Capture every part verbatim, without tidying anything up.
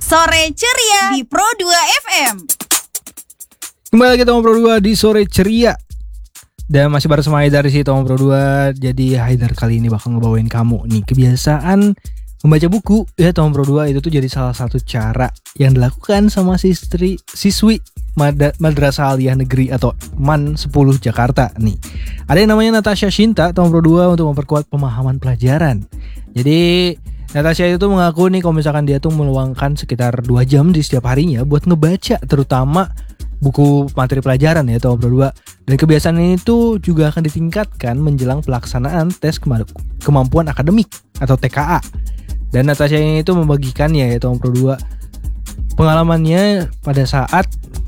Sore Ceria di Pro dua F M. Kembali lagi Tomo Pro dua di Sore Ceria. Dan masih bersama Haidar di sini Tomo Pro dua. Jadi Haidar kali ini bakal ngebawain kamu nih kebiasaan membaca buku ya Tomo Pro dua. Itu tuh jadi salah satu cara yang dilakukan sama siswi siswi Mad- Madrasah Aliyah Negeri atau M A N sepuluh Jakarta nih. Ada yang namanya Natasha Shinta Tomo Pro dua untuk memperkuat pemahaman pelajaran. Jadi Natasha itu tuh mengaku nih kalau misalkan dia tuh meluangkan sekitar dua jam di setiap harinya buat ngebaca terutama buku materi pelajaran ya Tomo Pro dua. Dan kebiasaan ini tuh juga akan ditingkatkan menjelang pelaksanaan tes kema- kemampuan akademik atau T K A. Dan Natasha ini tuh membagikannya ya Tomo Pro dua pengalamannya pada saat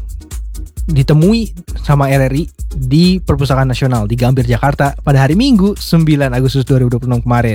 ditemui sama R R I di Perpustakaan Nasional di Gambir, Jakarta pada hari Minggu sembilan Agustus dua ribu dua puluh enam kemarin.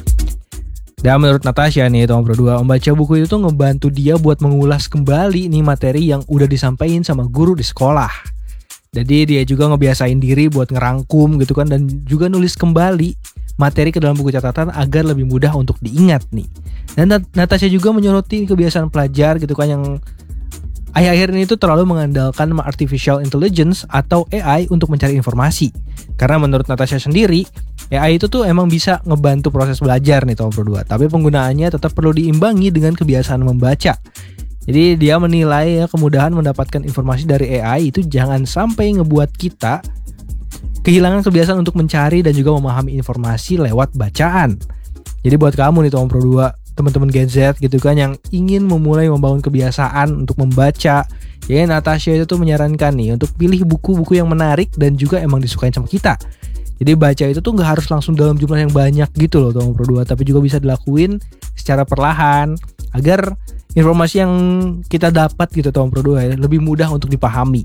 Dan menurut Natasha nih Tomo Pro dua, membaca buku itu tuh ngebantu dia buat mengulas kembali nih materi yang udah disampaikan sama guru di sekolah. Jadi dia juga ngebiasain diri buat ngerangkum gitu kan, dan juga nulis kembali materi ke dalam buku catatan agar lebih mudah untuk diingat nih. Dan Natasha juga menyoroti kebiasaan pelajar gitu kan yang akhir-akhir ini tuh terlalu mengandalkan artificial intelligence atau A I untuk mencari informasi. Karena menurut Natasha sendiri, A I itu tuh emang bisa ngebantu proses belajar nih Tomo Pro dua, tapi penggunaannya tetap perlu diimbangi dengan kebiasaan membaca. Jadi dia menilai ya kemudahan mendapatkan informasi dari A I itu jangan sampai ngebuat kita kehilangan kebiasaan untuk mencari dan juga memahami informasi lewat bacaan. Jadi buat kamu nih Tomo Pro dua, teman-teman Gen Z gitu kan yang ingin memulai membangun kebiasaan untuk membaca, ya Natasha itu tuh menyarankan nih untuk pilih buku-buku yang menarik dan juga emang disukain sama kita. Jadi baca itu tuh gak harus langsung dalam jumlah yang banyak gitu loh Tomo Pro dua, tapi juga bisa dilakuin secara perlahan agar informasi yang kita dapat gitu Tomo Pro dua ya, lebih mudah untuk dipahami.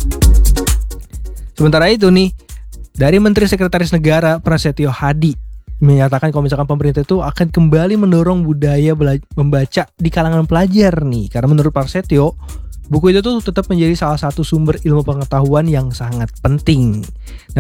Sementara itu nih, dari Menteri Sekretaris Negara Prasetyo Hadi menyatakan kalau misalkan pemerintah itu akan kembali mendorong budaya bela- membaca di kalangan pelajar nih. Karena menurut Prasetyo, buku itu tuh tetap menjadi salah satu sumber ilmu pengetahuan yang sangat penting. Nah